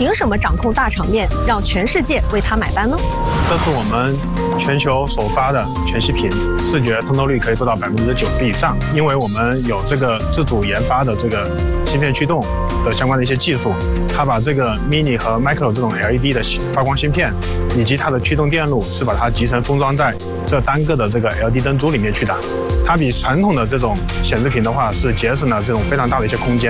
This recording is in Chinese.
凭什么掌控大场面，让全世界为它买单呢？ 这是我们全球首发的全息屏，视觉通透率可以做到90%以上。因为我们有这个自主研发的这个芯片驱动的相关的一些技术，它把这个 mini 和 micro 这种 LED 的发光芯片，以及它的驱动电路是把它集成封装在这单个的这个 LED 灯珠里面去的。它比传统的这种显示屏的话，是节省了这种非常大的一些空间。